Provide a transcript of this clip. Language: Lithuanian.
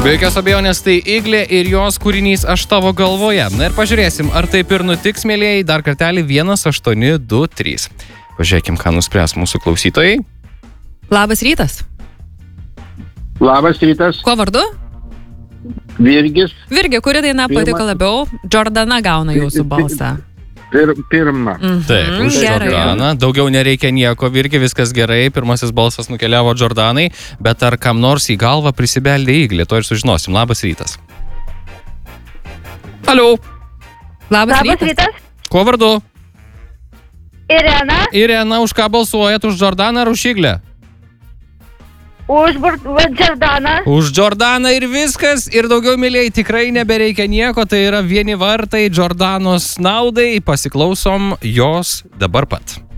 Be jokios abejonės tai Iglė ir jos kūrinys Aš tavo galvoje. Na ir pažiūrėsim, ar taip ir nutiks, mėlėjai, dar kartelį 1823. Pažiūrėkim, ką nuspręs mūsų klausytojai. Labas rytas. Labas rytas, Kuo vardu? Virgis. Virgi, kuri daina patiko labiau? Jordana gauna jūsų balsą. Pirma. Taip, už gerai. Jordaną. Daugiau nereikia nieko, Virgi, viskas gerai. Pirmasis balsas nukeliavo Jordanai, bet ar kam nors į galvą prisibeldė Iglė, to ir sužinosim. Labas rytas. Alio. Labas rytas. Kuo vardu? Irena, Irena, už ką balsuojat? Už Jordaną ar už Iglę? už Jordaną. Už Jordaną ir viskas. Ir daugiau, mėlėjai, tikrai nebereikia nieko. Tai yra vieni vartai Jordanos naudai. Pasiklausom jos dabar pat.